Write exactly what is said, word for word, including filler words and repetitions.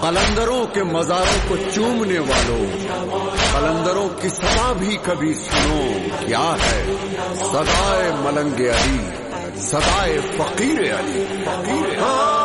कलंदरों के मजारों को चूमने वालों, कलंदरों की सदा भी कभी सुनो क्या है। सदाए मलंगे अली, सदाए फकीर अली, फकीर